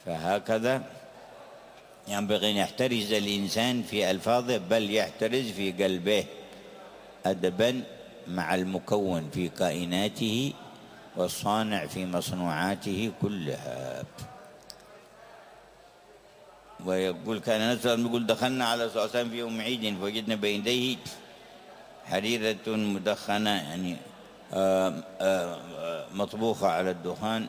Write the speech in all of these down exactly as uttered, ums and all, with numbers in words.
فهكذا ينبغي أن يحترز الإنسان في ألفاظه، بل يحترز في قلبه أدبا مع المكون في كائناته والصانع في مصنوعاته كلها. ويقول كان أنس يقول دخلنا على صلى الله عليه وسلم في يوم عيد فوجدنا بين يديه حريرة مدخنة، يعني آآ آآ مطبوخة على الدخان،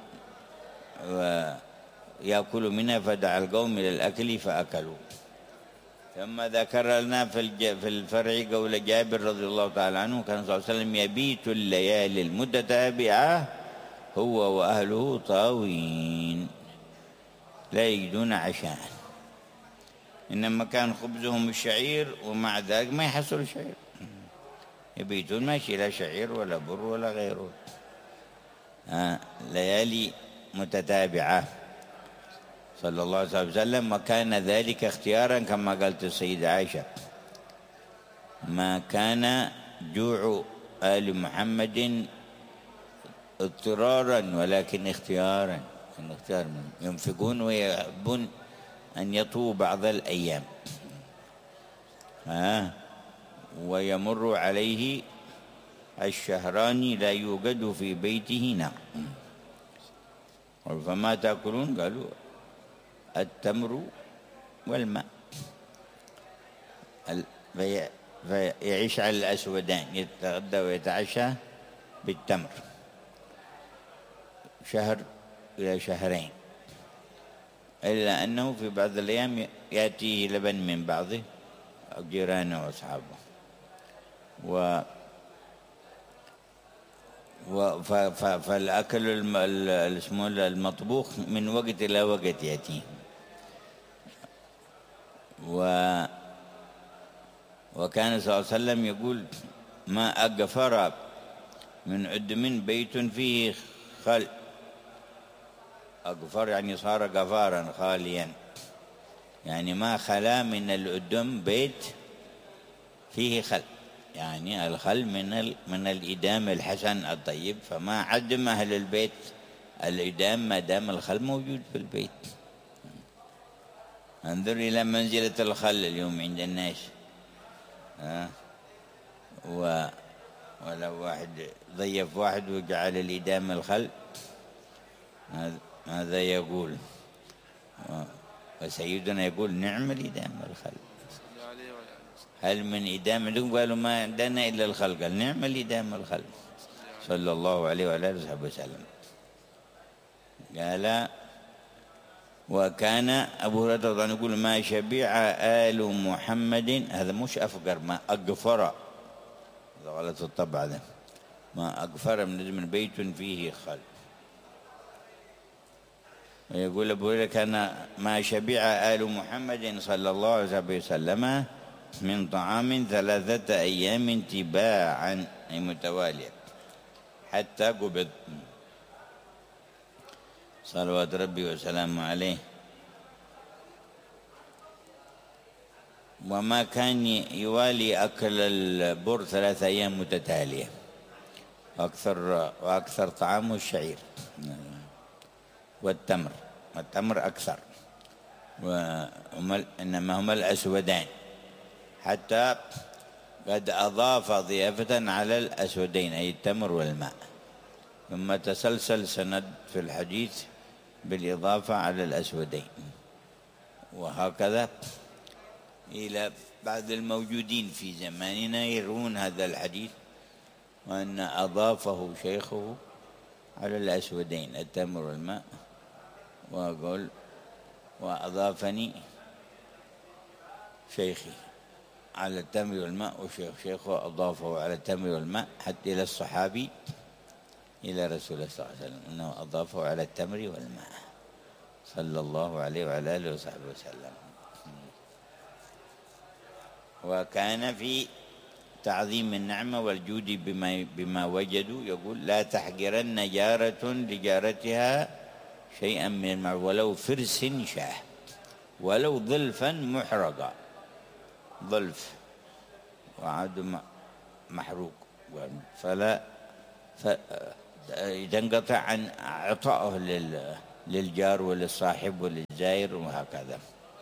ويأكل منها، فدعا القوم إلى الأكل فأكلوا. ثم ذكر لنا في الفرع قول جابر رضي الله تعالى عنه كان صلى الله عليه وسلم يبيت الليالي المتتابعة هو وأهله طاوين لا يجدون عشاء، إنما كان خبزهم الشعير ومع ذلك ما يحصلوا شعير، يبيتون ماشي لا شعير ولا بر ولا غيره. آه ليالي متتابعة صلى الله عليه وسلم، وكان ذلك اختيارا كما قالت السيدة عائشة، ما كان جوع آل محمد اضطرارا ولكن اختيارا، اختيار ينفقون ويحبون أن يطووا بعض الأيام ها ويمر عليه الشهران لا يوجد في بيته نار. فما تأكلون؟ قالوا التمر والماء، فيعيش على الأسودان، يتغدى ويتعشى بالتمر شهر إلى شهرين، إلا أنه في بعض الأيام يأتيه لبن من بعضه أو جيرانه وأصحابه. و فالأكل المطبوخ من وقت إلى وقت يأتيه. و وكان صلى الله عليه وسلم يقول ما أغفر من عدم بيت فيه خل، أغفر يعني صار غفارا خاليا، يعني ما خلا من العدم بيت فيه خل، يعني الخل من من الإدام الحسن الطيب، فما عدم أهل البيت الإدام ما دام الخل موجود في البيت. انظر إلى منزلة الخل اليوم عند الناس. ها و ولو واحد ضيف واحد وجعل الإدام الخل ماذا يقول؟ وسيدنا يقول نعم الإدام الخل، هل من إدام عندكم؟ قالوا ما عندنا إلا الخل، قال نعم الإدام الخل صلى الله عليه وعلى آله وصحبه وسلم. قال وكان أبو هريرة رضي الله عنه يقول ما شبع آل محمد، هذا مش أفقر، ما أغفر، هذا غلط الطبع ده، ما أغفر من بيت فيه خل. ويقول أبو هريرة كان ما شبع آل محمد صلى الله عليه وسلم من طعام ثلاثة أيام تباعا أي متوالية حتى قبض صلوات ربي وسلامه عليه. وما كان يوالي أكل البر ثلاثة أيام متتالية، وأكثر وأكثر طعامه الشعير والتمر، والتمر أكثر، وإنما هما الأسودان، حتى قد أضاف ضيافة على الأسودين أي التمر والماء، ثم تسلسل سند في الحديث بالإضافة على الأسودين، وهكذا إلى بعض الموجودين في زماننا يرون هذا الحديث، وأن أضافه شيخه على الأسودين التمر والماء، وأقول وأضافني شيخي على التمر والماء، وشيخ شيخه أضافه على التمر والماء حتى إلى الصحابي إلى رسول الله صلى الله عليه وسلم أنه أضافه على التمر والماء صلى الله عليه وعلى آله وصحبه وسلم. وكان في تعظيم النعمة والجود بما, بما وجدوا يقول لا تحقرن جارة لجارتها شيئا من المعروف ولو فرس شاه ولو ظلفا محرقا، ظلف وعاد محروق، فلا تنقطع عن عطائه للجار وللصاحب وللزائر وهكذا.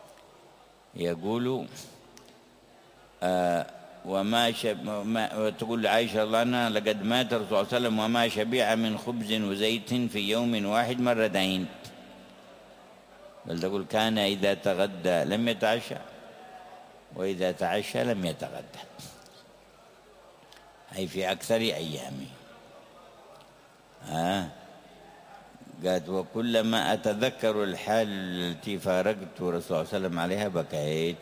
يقول آه وما شب ما تقول عائشة الله عنها لقد مات الرسول صلى الله عليه وسلم وما شبع من خبز وزيت في يوم واحد مرتين، بل تقول كان إذا تغدى لم يتعشى وإذا تعشى لم يتغدى، أي في أكثر أيامه. آه قالت وكلما أتذكر الحال التي فارقت الرسول صلى الله عليه وسلم عليها بكيت،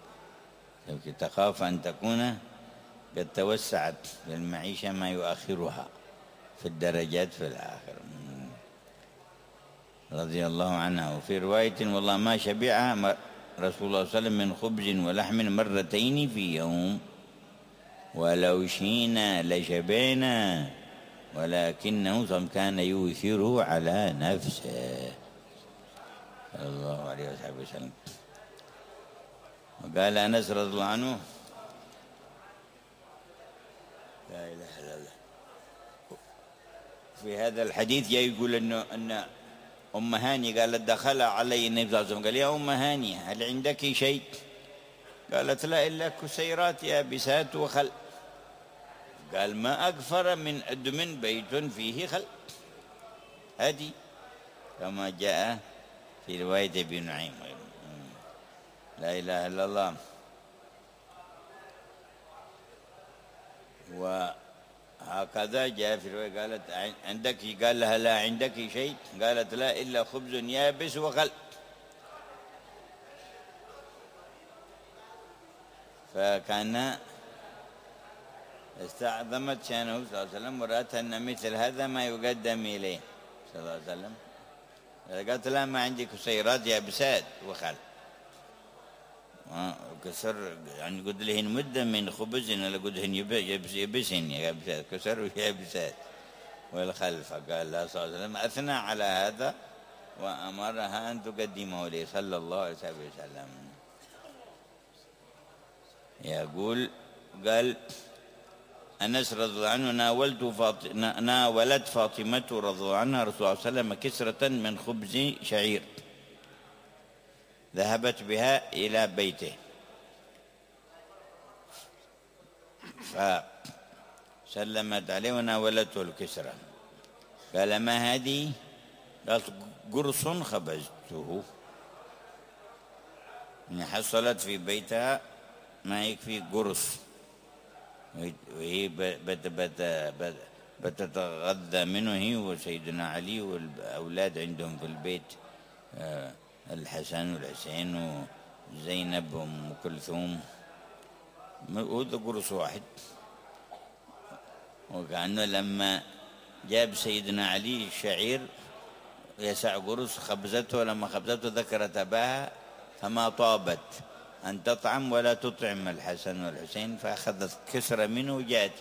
تخاف أن تكون قد توسعت للمعيشة ما يؤخرها في الدرجات في الآخر، رضي الله عنها. وفي رواية والله ما شبع رسول الله صلى الله عليه وسلم من خبز ولحم مرتين في يوم، ولو شينا لشبعنا ولكنه كان يؤثره على نفسه صلى الله عليه وسلم. وقال أنس رضي الله عنه لا إله إلا الله في هذا الحديث يقول إنه أن أم هاني قالت دخل علي النبي صلى الله عليه وسلم قال يا أم هاني هل عندك شيء؟ قالت لا إلا كسيرات يابسات وخل. قال ما أكفر من أدم بيت فيه خل، هذه كما جاء في رواية ابن نعيم. لا إله إلا الله. وهكذا جاء في رواية قالت عندك، قال لها لا عندك شيء؟ قالت لا إلا خبز يابس وخل. فكان استعظمت شانه صلى الله عليه وسلم ورأت أن مثل هذا ما يقدم إليه صلى الله عليه وسلم. قالت لا ما عندي كسيرات يابسات وخل وكسر، يعني قد لهن مدة من خبز ولا قد هن يبس يبسن يابسات كسر ويابسات والخل. فقال الله صلى الله عليه وسلم أثنى على هذا وأمرها أن تقدمه لي صلى الله عليه وسلم. يقول قال أنس رضي الله عنه ناولت فاط... ناولت فاطمة رضي الله عنها رسول الله صلى الله عليه وسلم كسرة من خبز شعير ذهبت بها إلى بيته، فسلمت عليه وناولته الكسرة. قال ما هذه؟ قالت قرص خبزته، يعني حصلت في بيتها ما يكفي قرص، وهي بت بت بت بتتغذى منه هي وسيدنا علي والأولاد عندهم في البيت الحسن والحسين وزينب وأم كلثوم، وهذا قرص واحد. وكأنه لما جاب سيدنا علي الشعير يسع قرص خبزته، لما خبزته ذكرت أباها فما طابت أن تطعم ولا تطعم الحسن والحسين، فأخذت كسرة منه وجاءته.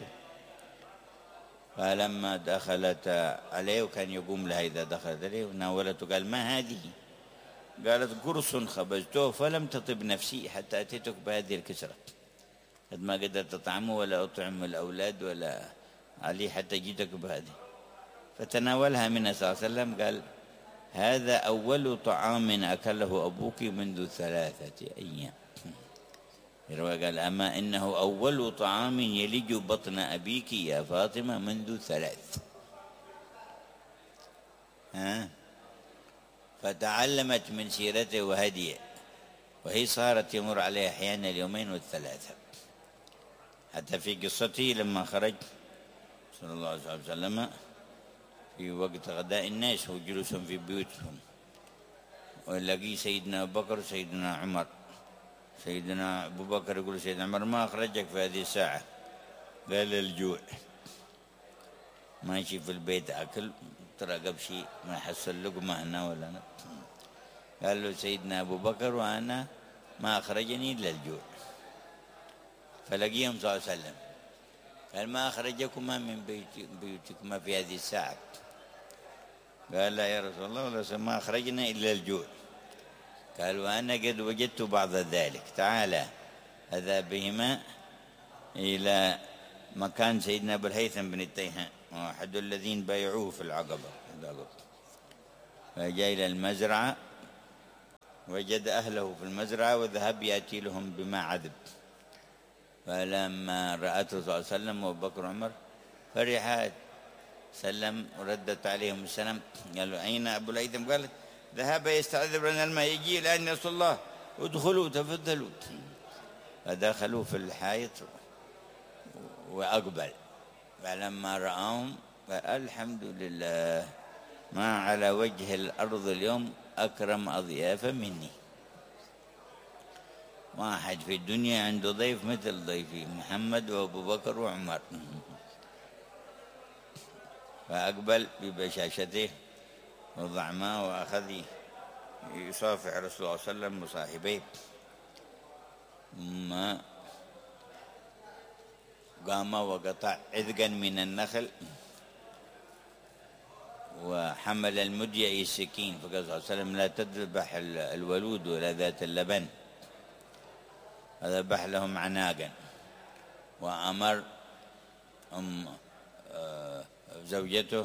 فلما دخلت عليه وكان يقوم لها إذا دخلت عليه وناولته قال ما هذه؟ قالت قرص خبزته فلم تطب نفسي حتى أتيتك بهذه الكسرة، قد ما قدرت تطعمه ولا أطعم الأولاد ولا علي حتى جيتك بهذه. فتناولها منها صلى الله عليه وسلم قال هذا أول طعام أكله أبوك منذ ثلاثة أيام. قال أما إنه أول طعام يلج بطن أبيك يا فاطمة منذ ثلاث. ها فتعلمت من سيرته وهديه، وهي صارت يمر عليها أحيانا اليومين والثلاثة، حتى في قصته لما خرج صلى الله عليه وسلم في وقت غداء الناس وجلوسهم في بيوتهم، ولقي سيدنا أبو بكر وسيدنا عمر. سيدنا أبو بكر يقول سيدنا عمر ما أخرجك في هذه الساعة؟ قال الجوع، ماشي في البيت أكل ترقب شيء ما حصل لقمة هنا ولا أنا. قال له سيدنا أبو بكر وأنا ما أخرجني إلا الجوع. فلقيهم صلى الله عليه وسلم قال ما أخرجكما من بيوتكما في هذه الساعة؟ قال لا يا رسول الله ولا ما أخرجنا إلا الجوع. قال وأنا قد وجدت بعض ذلك، تعالى أذهب بهما إلى مكان سيدنا أبو الهيثم بن التيهان أحد الذين بايعوه في العقبة. فجاء إلى المزرعة وجد أهله في المزرعة وذهب يأتي لهم بما عذب. فلما رأته صلى الله عليه وسلم وأبو بكر وعمر فرحت، سلم وردت عليهم السلام. قالوا أين أبو الأيثم؟ قالت ذهب يستعذب لنا الماء، يجي الآن يا رسول الله، ادخلوا تفضلوا. فدخلوا في الحائط وأقبل، فلما رآهم قال الحمد لله، ما على وجه الأرض اليوم أكرم أضيافا مني. واحد في الدنيا عنده ضيف مثل ضيفي محمد وأبو بكر وعمر. فأقبل ببشاشته وضع ماء وأخذ يصافح رسول الله صلى الله عليه وسلم وصاحبيه. ثم قام وقطع عذقا من النخل وحمل المدية السكين، فقال صلى الله عليه وسلم لا تذبح الولود ولا ذات اللبن، فذبح لهم عناقا. وأمر أم زوجته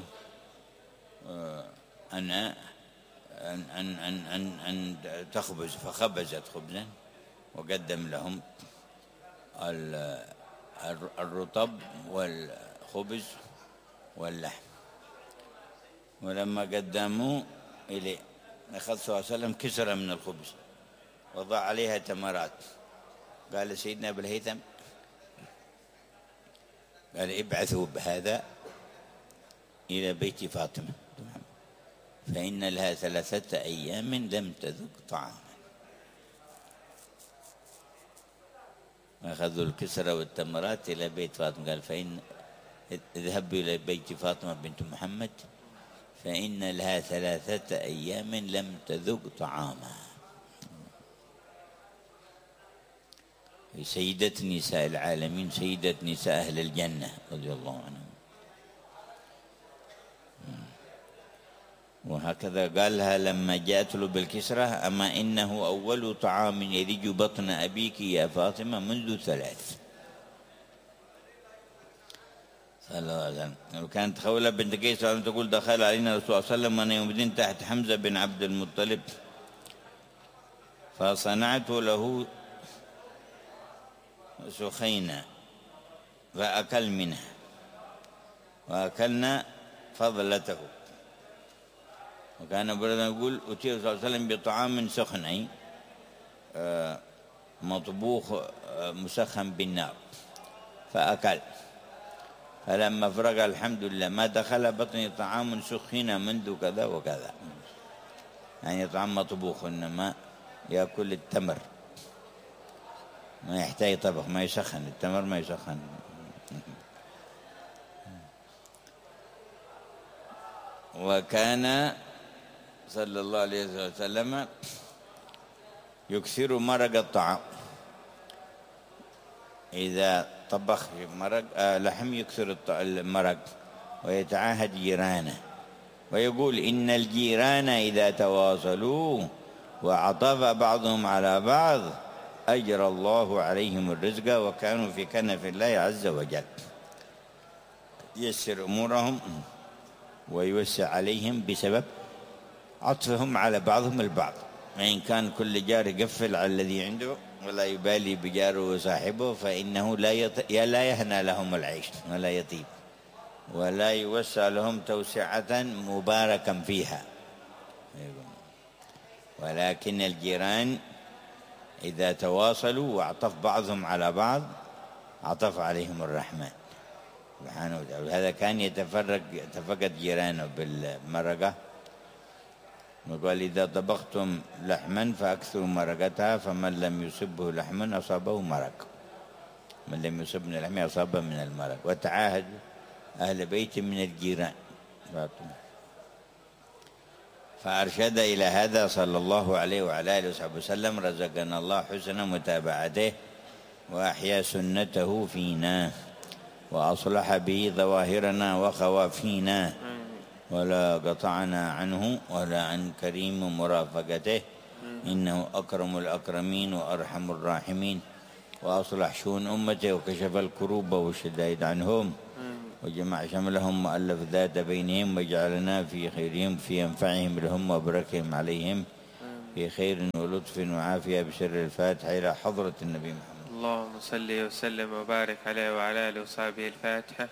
أن أن أن أن أن تخبز، فخبزت خبزا وقدم لهم الرطب والخبز واللحم. ولما قدموا إليه أخذ صلى الله عليه وسلم كسرة من الخبز وضع عليها تمرات. قال سيدنا أبو الهيثم قال ابعثوا بهذا إلى بيت فاطمة فإن لها ثلاثة أيام لم تذق طعاما. أخذوا الكسرة والتمرات إلى بيت فاطمة. قال فإن اذهبوا إلى بيت فاطمة بنت محمد فإن لها ثلاثة أيام لم تذق طعاما. سيدة نساء العالمين، سيدة نساء أهل الجنة رضي الله عنهم. وهكذا قالها لما جاءت له بالكسرة أما إنه أول طعام يلج بطن أبيك يا فاطمة منذ ثلاث. صلى الله عليه وسلم. وكانت خولة بنت قيس تقول دخل علينا الرسول صلى الله عليه وسلم وأنا يوم الدين تحت حمزة بن عبد المطلب فصنعت له سخينا فأكل منها وأكلنا فضلته. وكان بردا يقول أتي صلى الله عليه وسلم بطعام سخن أي مطبوخ مسخن بالنار فأكل. فلما فرغ الحمد لله ما دخل بطني طعام سخن منذ كذا وكذا، يعني طعام مطبوخ، إنما يأكل التمر ما يحتاج طبخ، ما يسخن التمر، ما يسخن. وكان صلى الله عليه وسلم يكثر مرق الطعام، إذا طبخ مرق آه لحم يكثر المرق ويتعاهد جيرانه ويقول إن الجيران إذا تواصلوا وعطف بعضهم على بعض أجرى الله عليهم الرزق وكانوا في كنف الله عز وجل، ييسر أمورهم ويوسع عليهم بسبب عطفهم على بعضهم البعض. وإن كان كل جار يقفل على الذي عنده ولا يبالي بجاره وصاحبه فإنه لا يط... لا يهنى لهم العيش ولا يطيب ولا يوسع لهم توسعة مباركا فيها. ولكن الجيران إذا تواصلوا واعطف بعضهم على بعض عطف عليهم الرحمن سبحانه وتعالى. هذا كان يتفرق يتفقد جيرانه بالمرقة، وقال إذا طبختم لحما فأكثروا مرقتها فمن لم يصبه لحما أصابه مرق، من لم يصبنا لحم أصابه من المرق. وتعاهد أهل بيت من الجيران. فأرشد إلى هذا صلى الله عليه وعلى آله وصحبه وسلم. رزقنا الله حسن متابعته وأحيا سنته فينا وأصلح به ظواهرنا وخوافينا ولا قطعنا عنه ولا عن كريم مرافقته إنه أكرم الأكرمين وأرحم الراحمين وأصلح شؤون أمته وكشف الكروب والشدائد عنهم وجمع شملهم وألف ذات بينهم وجعلنا في خيرهم في أنفعهم لهم وبركهم عليهم في خير ولطف وعافية بسر الفاتحة إلى حضرة النبي محمد. اللهم صل وسلم وبارك عليه وعلى آله وصحبه. الفاتحة.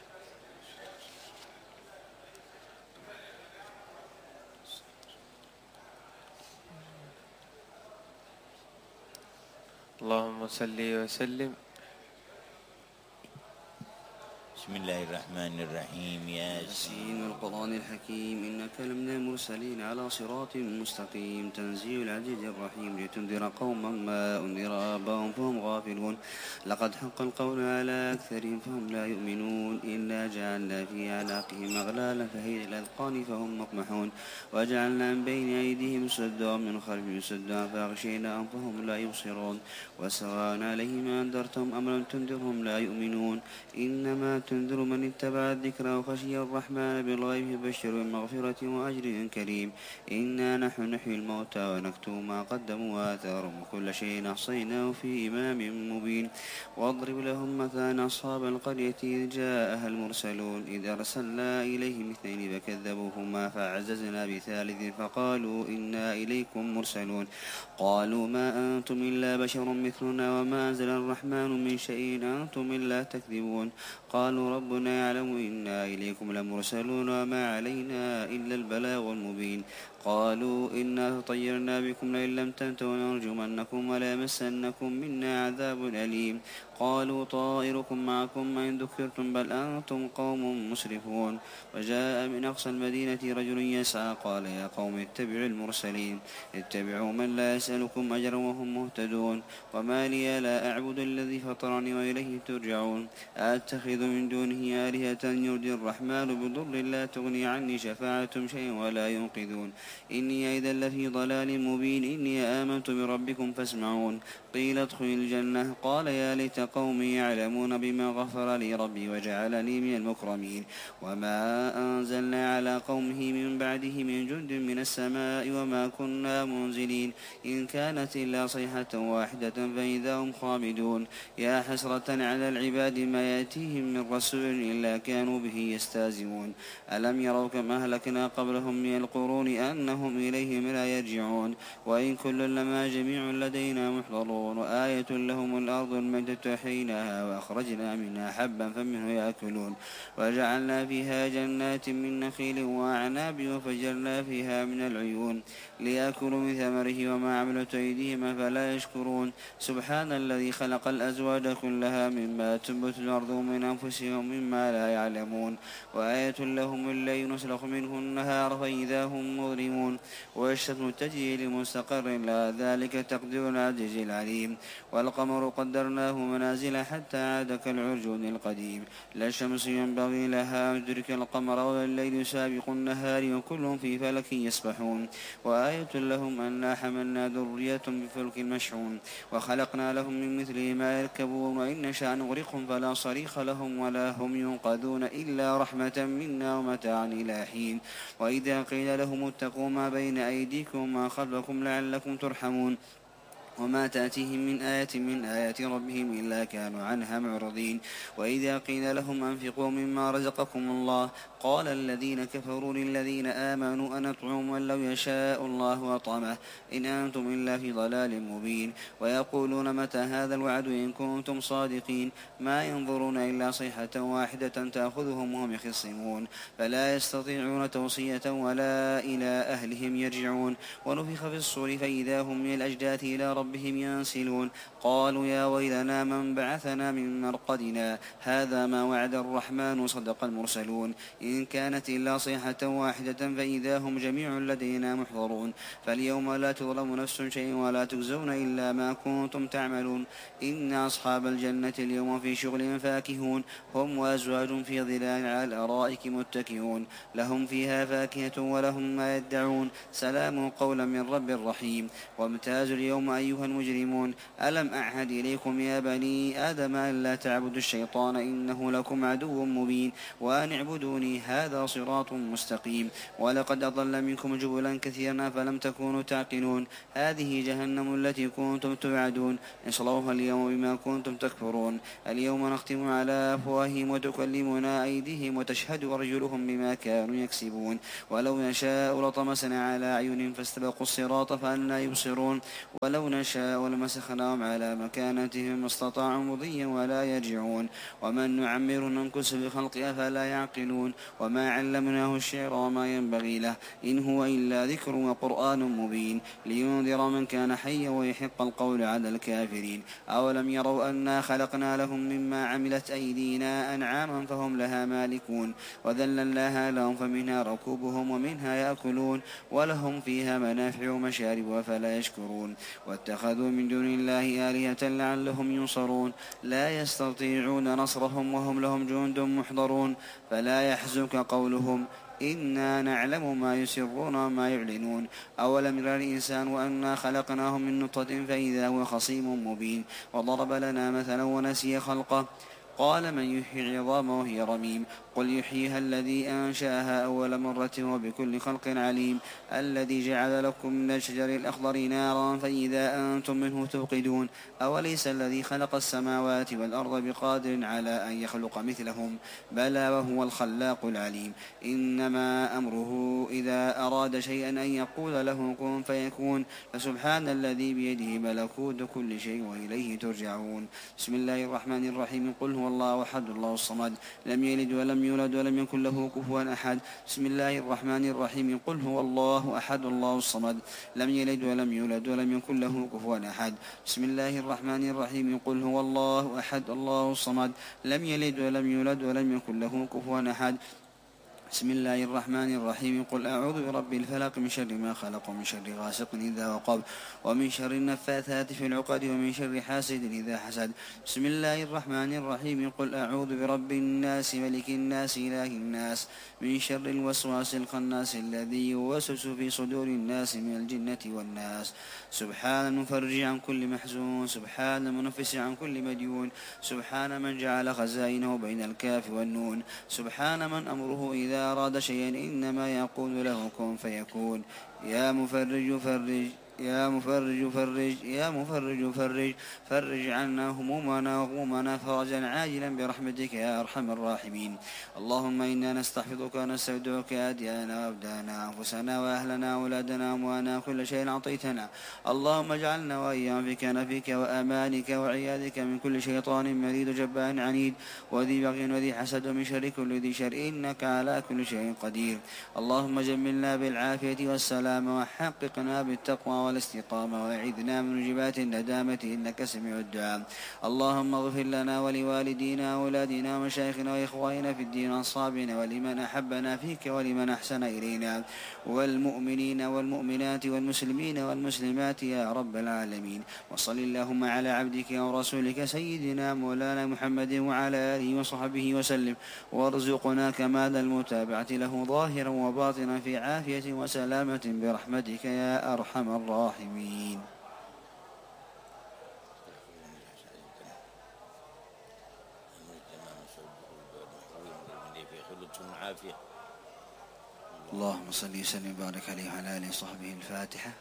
اللهم صل وسلم. بسم الله الرحمن الرحيم. ياسين والقرآن الحكيم إنك لمن المرسلين على صراط مستقيم تنزيل العزيز الرحيم لتنذر قوما ما أنذر آباؤهم فهم غافلون لقد حق القول على أكثرهم فهم لا يؤمنون إلا جعلنا في أعناقهم أغلالا فهي الأذقان فهم مقمحون وجعلنا من بين أيديهم سدا ومن خلفهم سدا فأغشيناهم فهم لا يبصرون وسواء عليهم أنذرتهم أم لم تنذرهم لا يؤمنون إنما تنذر من اتبع الذكر وخشي الرحمن بالغيب فبشر بمغفرة وأجر كريم. إنا نحن نحيي الموتى ونكتب ما قدموا وآثارهم وكل شيء أحصيناه في إمام مبين. واضرب لهم مثلا أصحاب القرية إذ جاءها المرسلون إذ أرسلنا إليهم اثنين فكذبوهما فعززنا بثالث فقالوا إنا إليكم مرسلون قالوا ما أنتم إلا بشر مثلنا وما أنزل الرحمن من شيء أنتم إلا تكذبون قالوا ربنا يعلم إنا إليكم لمرسلون وما علينا إلا البلاغ المبين. قالوا إنا تطيرنا بكم لئن لم تنتهوا لنرجمنكم وليمسنكم منا عذاب أليم. قالوا طائركم معكم إن ذكرتم بل أنتم قوم مسرفون. وجاء من أقصى المدينة رجل يسعى قال يا قوم اتبعوا المرسلين اتبعوا من لا يسألكم أجرا وهم مهتدون وما لي لا أعبد الذي فطرني وإليه ترجعون أتخذ من دونه آلهة يرضي الرحمن بضر لا تغني عني شفاعتهم شيئا ولا ينقذون إني إذا لفي ضلال مبين. إني آمنت بربكم فاسمعون. قيل ادخل الجنة قال يا ليت قومي يعلمون بما غفر لي ربي وجعلني من المكرمين. وما أنزلنا على قومه من بعده من جند من السماء وما كنا منزلين إن كانت إلا صيحة واحدة فإذا هم خامدون. يا حسرة على العباد ما يأتيهم من رسول إلا كانوا به يستهزئون. ألم يروا كما أهلكنا قبلهم من القرون أنهم إليهم لا يرجعون وإن كل لما جميع لدينا محضرون. وآية لهم الأرض الميتة أحييناها وأخرجنا منها حبا فمنه يأكلون وجعلنا فيها جنات من نخيل وأعناب وفجرنا فيها من العيون ليأكلوا من ثمره وما عملت أيديهم فلا يشكرون. سبحان الذي خلق الأزواج كلها مما تنبت الأرض من أنفسهم مما لا يعلمون. وآية لهم الليل نسلخ منه النهار فإذا هم مظلمون والشمس تجري لمستقر لا ذلك تقدير العزيز العليم. والقمر قدرناه منازل حتى عاد كالعرجون القديم. لا الشمس ينبغي لها أن تدرك القمر ولا الليل سابق النهار وكل في فلك يسبحون. وآية لهم أنا حملنا ذرية بفلك مشحون وخلقنا لهم من مثله ما يركبون وإن نشأ نغرقهم فلا صريخ لهم ولا هم ينقذون إلا رحمة منا ومتاعا إلى حين. وإذا قيل لهم اتقوا ما بين أيديكم وما خلفكم لعلكم ترحمون وما تأتيهم من آية من آيات ربهم إلا كانوا عنها معرضين. وإذا قيل لهم أنفقوا مما رزقكم الله قال الذين كفروا للذين آمنوا أنطعم من لو يشاء الله أطعمه إن أنتم إلا في ضلال مبين. ويقولون متى هذا الوعد إن كنتم صادقين ما ينظرون إلا صيحة واحدة تأخذهم وهم يخصمون فلا يستطيعون توصية ولا إلى أهلهم يرجعون. ونفخ في الصور فإذا هم من الأجداث إلى ربهم ينسلون قالوا يا ويلنا من بعثنا من مرقدنا هذا ما وعد الرحمن وصدق المرسلون إن كانت إلا صيحة واحدة فإذا هم جميع لدينا محضرون. فاليوم لا تظلم نفس شيء ولا تجزون إلا ما كنتم تعملون. إن أصحاب الجنة اليوم في شغل فاكهون هم وأزواج في ظلال على الأرائك متكئون لهم فيها فاكهة ولهم ما يدعون سلام قولا من رب رحيم. وامتازوا اليوم أيها أيها المجرمون ألم أعهد إليكم يا بني آدم ألا تعبدوا الشيطان إنه لكم عدو مبين وأن اعبدوني هذا صراط مستقيم ولقد أضل منكم جبلا كثيرا فلم تكونوا تعقلون هذه جهنم التي كنتم توعدون اصلوها اليوم بما كنتم تكفرون اليوم نختم على أفواههم وتكلمنا أيديهم وتشهد أرجلهم بما كانوا يكسبون ولو نشاء لطمسنا على أعينهم فاستبقوا الصراط فأنى يبصرون ولو نشاء لمسخناهم على مكانتهم ما استطاعوا مضيا ولا يرجعون ومن نعمر ننكس بخلق أفلا يعقلون وما علمناه الشعر وما ينبغي له إن هو إلا ذكر وقرآن مبين لينذر من كان حيا ويحق القول على الكافرين أولم يروا أنا خلقنا لهم مما عملت أيدينا أنعاما فهم لها مالكون وذللناها لهم فمنها ركوبهم ومنها يأكلون ولهم فيها منافع ومشارب وفلا يشكرون واتخذوا من دون الله آلهة لعلهم ينصرون لا يستطيعون نصرهم وهم لهم جند محضرون فلا يحزنك قولهم إنا نعلم ما يسرون وما يعلنون أولم يرى الإنسان أنا خلقناه من نطفة فإذا هو خصيم مبين وضرب لنا مثلا ونسي خلقه قال من يحيي العظام وهي رميم قل يحييها الذي أنشأها أول مرة وبكل خلق عليم الذي جعل لكم من الشجر الأخضر نارا فإذا أنتم منه توقدون أوليس الذي خلق السماوات والأرض بقادر على أن يخلق مثلهم بلى وهو الخلاق العليم إنما أمره إذا أراد شيئا أن يقول له كن فيكون فسبحان الذي بيده ملكوت كل شيء وإليه ترجعون بسم الله الرحمن الرحيم قل هو الله أحد الله الصمد لم يلد ولم يولد ولم يكن له كفوا أحد بسم الله الرحمن الرحيم قل هو الله أحد الله الصمد لم يلد ولم يولد ولم يكن له كفوا أحد بسم الله الرحمن الرحيم قل هو الله أحد الله الصمد لم يلد ولم يولد ولم يكن له كفوا أحد بسم الله الرحمن الرحيم قل أعوذ برب الفلق من شر ما خلق ومن شر غاسق إذا وقب ومن شر النفاثات في العقد ومن شر حاسد إذا حسد بسم الله الرحمن الرحيم قل أعوذ برب الناس ملك الناس إله الناس من شر الوسواس الخناس الذي يوسوس في صدور الناس من الجنة والناس سبحان المفرج عن كل محزون سبحان المنفس عن كل مديون سبحان من جعل خزائنه بين الكاف والنون سبحان من أمره إذا أراد شيئا إنما يقول له كن فيكون يا مفرج فرج يا مفرج فرج يا مفرج فرج فرج عنا همومنا وغمومنا فرجا عاجلا برحمتك يا أرحم الراحمين اللهم إنا نستحفظك ونستودعك أديانا وأبدانا أنفسنا وأهلنا وأولادنا وأموانا كل شيء أعطيتنا اللهم اجعلنا وإياهم في كنفك وأمانك وعيادك من كل شيطان مريد جبان عنيد وذي بغي وذي حسد ومن شر كل ذي شر إنك على كل شيء قدير اللهم جملنا بالعافية والسلام وحققنا بالتقوى والاستقامة وأعذنا من موجبات الندامة إنك سميع الدعاء اللهم اغفر لنا ولوالدينا وأولادنا ومشايخنا وإخواننا في الدين وأصحابنا ولمن أحبنا فيك ولمن أحسن إلينا والمؤمنين والمؤمنات والمسلمين والمسلمات يا رب العالمين وصل اللهم على عبدك ورسولك سيدنا مولانا محمد وعلى آله وصحبه وسلم وارزقنا كمال المتابعة له ظاهرا وباطنا في عافية وسلامة برحمتك يا أرحم الراحمين الراحمين اللهم صل وسلم وبارك عليه وعلى آله وصحبه الفاتحة.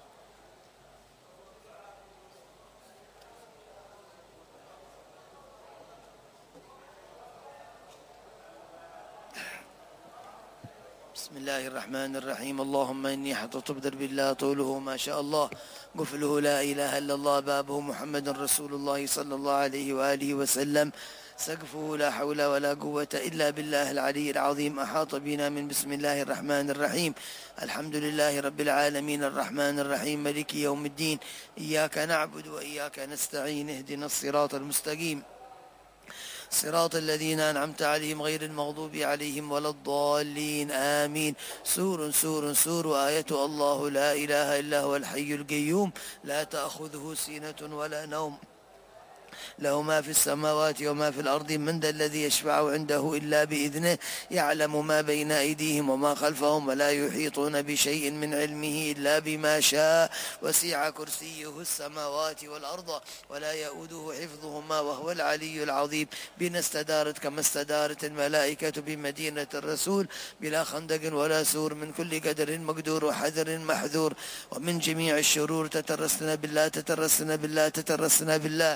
بسم الله الرحمن الرحيم اللهم إني حطت بدرب الله طوله ما شاء الله قفله لا إله إلا الله بابه محمد رسول الله صلى الله عليه وآله وسلم سقفه لا حول ولا قوة إلا بالله العلي العظيم أحاط بنا من بسم الله الرحمن الرحيم الحمد لله رب العالمين الرحمن الرحيم ملك يوم الدين إياك نعبد وإياك نستعين اهدنا الصراط المستقيم صراط الذين أنعمت عليهم غير المغضوب عليهم ولا الضالين آمين. سور سور سور آية الله لا إله إلا هو الحي القيوم لا تأخذه سينة ولا نوم له ما في السماوات وما في الأرض من ذا الذي يشفع عنده إلا بإذنه يعلم ما بين أيديهم وما خلفهم ولا يحيطون بشيء من علمه إلا بما شاء وسع كرسيه السماوات والأرض ولا يؤوده حفظهما وهو العلي العظيم. بنا استدارت كما استدارت الملائكة بمدينة الرسول بلا خندق ولا سور من كل قدر مقدور وحذر محذور ومن جميع الشرور تترسنا بالله تترسنا بالله تترسنا بالله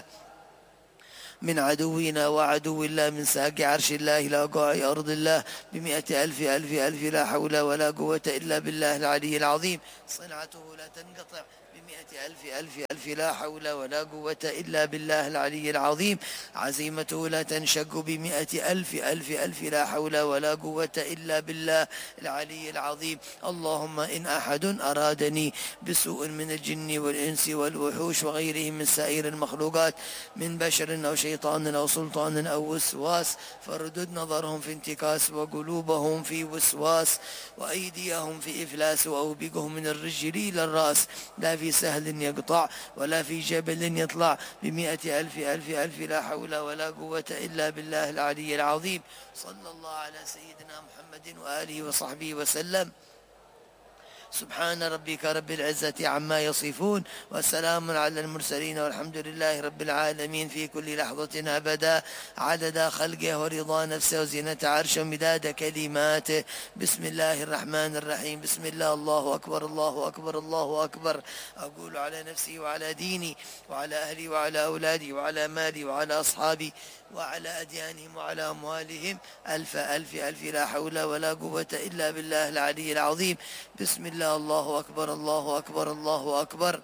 من عدونا وعدو الله من ساق عرش الله إلى قاع أرض الله بمئة ألف ألف ألف لا حول ولا قوة إلا بالله العلي العظيم. صنعته لا تنقطع بمئة ألف ألف ألف لا حول ولا قوة إلا بالله العلي العظيم. عزيمته لا تنشق بمئة ألف ألف ألف لا حول ولا قوة إلا بالله العلي العظيم. اللهم إن أحد أرادني بسوء من الجن والإنس والوحوش وغيرهم من سائر المخلوقات من بشر أو شيطان أو سلطان أو وسواس فردد نظرهم في انتكاس وقلوبهم في وسواس وأيديهم في إفلاس وأوبقهم من الرجل إلى الرأس لا في سهل يقطع ولا في جبل يطلع بمئة ألف ألف ألف لا حول ولا قوة إلا بالله العلي العظيم. صلى الله على سيدنا محمد وآله وصحبه وسلم. سبحان ربك رب العزة عما يصفون وسلام على المرسلين والحمد لله رب العالمين في كل لحظة أبدا عدد خلقه ورضا نفسه وزينة عرشه ومداد كلماته. بسم الله الرحمن الرحيم. بسم الله الله أكبر الله أكبر الله أكبر. أقول على نفسي وعلى ديني وعلى أهلي وعلى أولادي وعلى مالي وعلى أصحابي وعلى أديانهم وعلى أموالهم ألف ألف ألف لا حول ولا قوة إلا بالله العلي العظيم. بسم الله الله أكبر الله أكبر الله أكبر.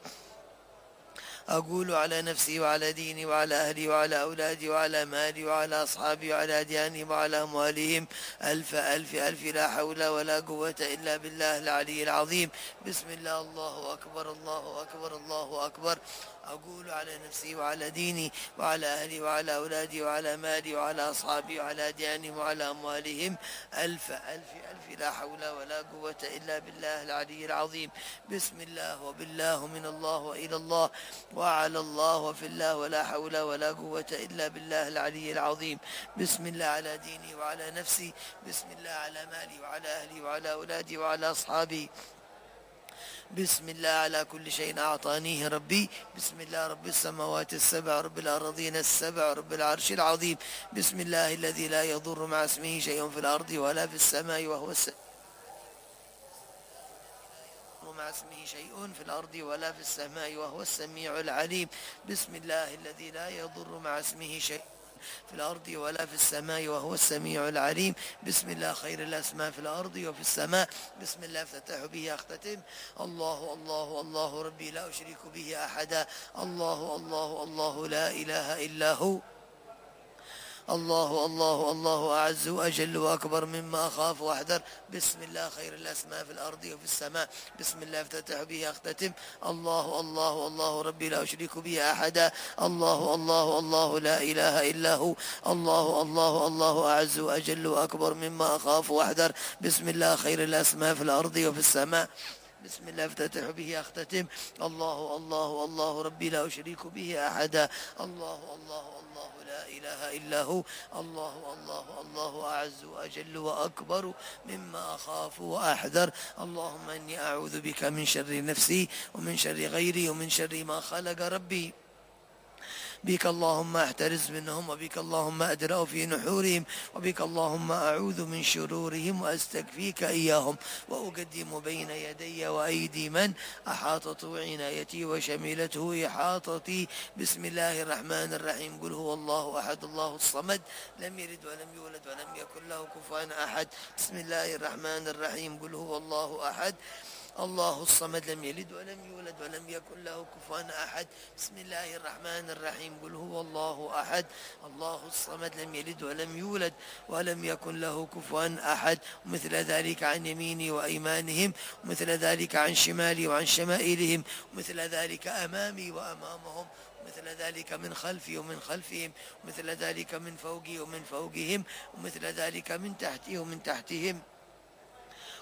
أقول على نفسي وعلى ديني وعلى أهلي وعلى أولادي وعلى مالي وعلى أصحابي وعلى أديانهم وعلى أموالهم ألف ألف ألف لا حول ولا قوة إلا بالله العلي العظيم. بسم الله الله أكبر الله أكبر الله أكبر. أقول على نفسي وعلى ديني وعلى أهلي وعلى أولادي وعلى مالي وعلى أصحابي وعلى أديانهم وعلى أموالهم ألف ألف ألف لا حول ولا قوة إلا بالله العلي العظيم. بسم الله وبالله من الله وإلى الله وعلى الله وفي الله ولا حول ولا قوة إلا بالله العلي العظيم. بسم الله على ديني وعلى نفسي. بسم الله على مالي وعلى أهلي وعلى أولادي وعلى أصحابي. بسم الله على كل شيء أعطانيه ربي. بسم الله رب السماوات السبع رب الأرضين السبع رب العرش العظيم. بسم الله الذي لا يضر مع اسمه شيء في الأرض ولا في السماء وهو السميع مع اسمه شيء في الأرض ولا في السماء وهو السميع العليم. بسم الله الذي لا يضر مع اسمه شيء في الأرض ولا في السماء وهو السميع العليم. بسم الله خير الأسماء في الأرض وفي السماء. بسم الله افتتح به أختتم. الله الله الله ربي لا أشرك به أحدا. الله الله الله لا إله إلا هو. الله الله الله أعز وأجل وأكبر مما أخاف وأحذر. بسم الله خير الأسماء في الأرض وفي السماء. بسم الله افتتح به أختتم. الله الله الله ربي لا أشرك به أحدا. الله الله الله لا إله إلا هو. الله الله الله أعز وأجل وأكبر مما أخاف وأحذر. بسم الله خير الأسماء في الأرض وفي السماء. بسم الله افتتح به أختتم. الله الله الله ربي لا أشرك به أحدا. الله الله الله لا إله إلا هو. الله الله الله أعز وأجل وأكبر مما أخاف وأحذر. اللهم إني أعوذ بك من شر نفسي ومن شر غيري ومن شر ما خلق ربي. بك اللهم احترز منهم وبك اللهم أدرأ في نحورهم وبك اللهم أعوذ من شرورهم وأستكفيك إياهم وأقدم بين يدي وأيدي من أحاطته عنايتي وشملته إحاطتي. بسم الله الرحمن الرحيم. قل هو الله أحد الله الصمد لم يلد ولم يولد ولم يكن له كفوا أحد. بسم الله الرحمن الرحيم. قل هو الله أحد الله الصمد لم يلد ولم يولد ولم يكن له كفوا أحد. بسم الله الرحمن الرحيم. قل هو الله أحد الله الصمد لم يلد ولم يولد ولم يكن له كفوا أحد. ومثل ذلك عن يميني وأيمانهم ومثل ذلك عن شمالي وعن شمائلهم ومثل ذلك أمامي وأمامهم مثل ذلك من خلفي ومن خلفهم مثل ذلك من فوقي ومن فوقهم ومثل ذلك من تحتي ومن تحتهم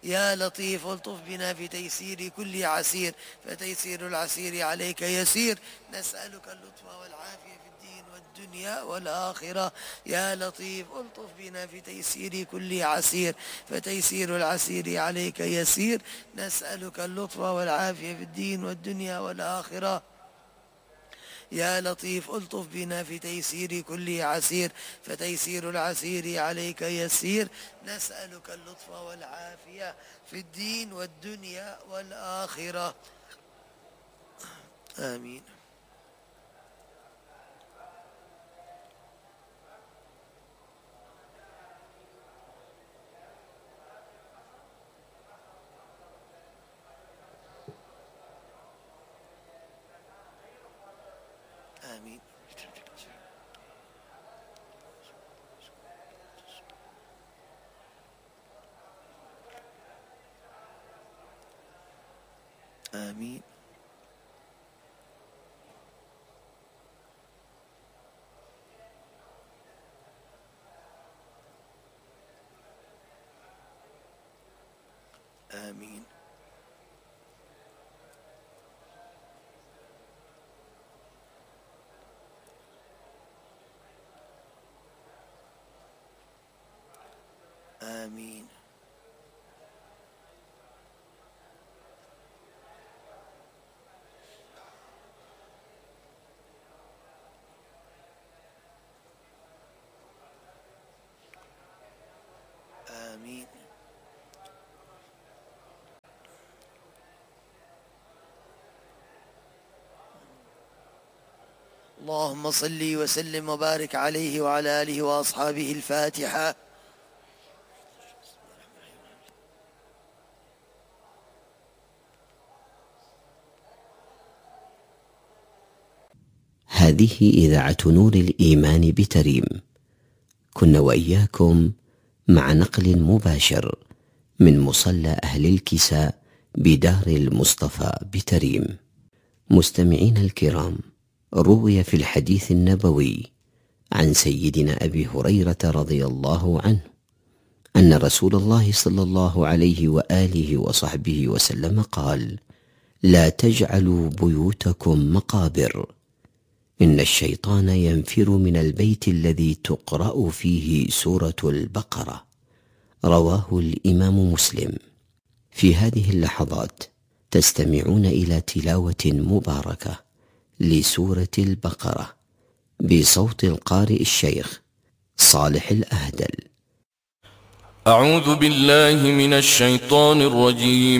يا لطيف الطف بنا في تيسير كل عسير فتيسير العسير عليك يسير نسألك اللطف والعافية في الدين والدنيا والآخرة يا لطيف الطف بنا في تيسير كل عسير فتيسير العسير عليك يسير نسألك اللطف والعافية في الدين والدنيا والآخرة يا لطيف الطف بنا في تيسير كل عسير فتيسير العسير عليك يسير نسألك اللطف والعافية في الدين والدنيا والآخرة آمين. آمين. آمين. آمين. آمين. آمين. اللهم صل وسلم وبارك عليه وعلى آله وأصحابه. الفاتحة. هذه إذاعة نور الإيمان بتريم، كنا وإياكم مع نقل مباشر من مصلى أهل الكساء بدار المصطفى بتريم. مستمعين الكرام، روي في الحديث النبوي عن سيدنا أبي هريرة رضي الله عنه أن رسول الله صلى الله عليه وآله وصحبه وسلم قال: لا تجعلوا بيوتكم مقابر، إن الشيطان ينفر من البيت الذي تقرأ فيه سورة البقرة. رواه الإمام مسلم. في هذه اللحظات تستمعون إلى تلاوة مباركة لسورة البقرة بصوت القارئ الشيخ صالح الأهدل. أعوذ بالله من الشيطان الرجيم.